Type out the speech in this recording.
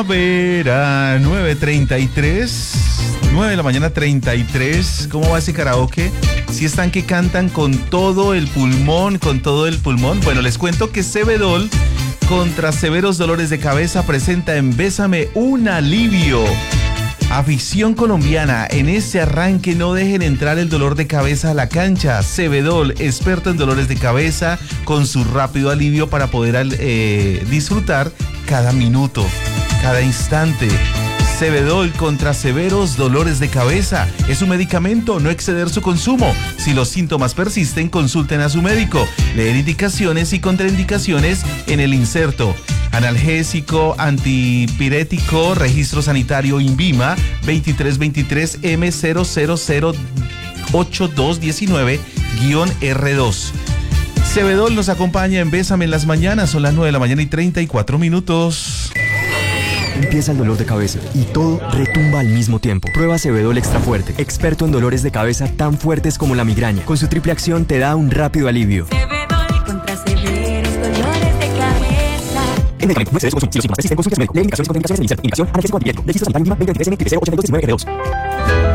A ver, a 9:33, 9 de la mañana 33. ¿Cómo va ese karaoke? Si están que cantan con todo el pulmón, con todo el pulmón. Bueno, les cuento que Cebedol contra severos dolores de cabeza presenta en Bésame un alivio. Afición colombiana, en este arranque no dejen entrar el dolor de cabeza a la cancha. Cebedol, experto en dolores de cabeza, con su rápido alivio para poder disfrutar cada minuto, cada instante. Cebedol contra severos dolores de cabeza. Es un medicamento, no exceder su consumo. Si los síntomas persisten, consulten a su médico. Leer indicaciones y contraindicaciones en el inserto. Analgésico, antipirético, registro sanitario INVIMA 2323M008219-R2. Cebedol nos acompaña en Bésame en las mañanas, son las 9 de la mañana y 34 minutos. Empieza el dolor de cabeza y todo retumba al mismo tiempo. Prueba Cebedol Extra Fuerte, experto en dolores de cabeza tan fuertes como la migraña. Con su triple acción te da un rápido alivio. Cebedol contra severos dolores de cabeza. El medicamento no excede su consumo. Si los síntomas persisten, consulte a su médico. Lee indicaciones y contraindicaciones en el inserto. Indicación, analgésico antipirético. Registro sanitario INVIMA 2323M008219-R2.